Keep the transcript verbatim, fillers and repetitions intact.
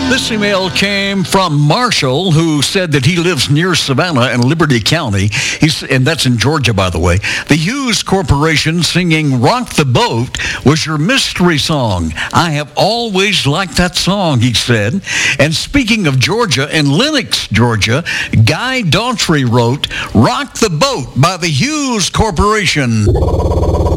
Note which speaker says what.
Speaker 1: This email came from Marshall, who said that he lives near Savannah and Liberty County. He's, and that's in Georgia, by the way. The Hughes Corporation singing Rock the Boat was your mystery song. I have always liked that song, he said. And speaking of Georgia, in Lenox, Georgia, Guy Daughtry wrote, Rock the Boat by the Hughes Corporation.